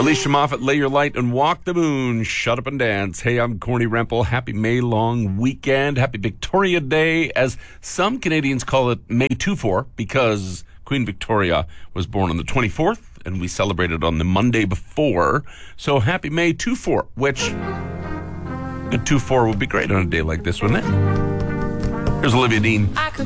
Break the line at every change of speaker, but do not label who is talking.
Alicia Moffat, Lay Your Light and Walk the Moon. Shut Up and Dance. Hey, I'm Corny Rempel. Happy May long weekend. Happy Victoria Day, as some Canadians call it, May 24, because Queen Victoria was born on the 24th, and we celebrated on the Monday before. So happy May 24, which a 24 would be great on a day like this, wouldn't it? Here's Olivia Dean.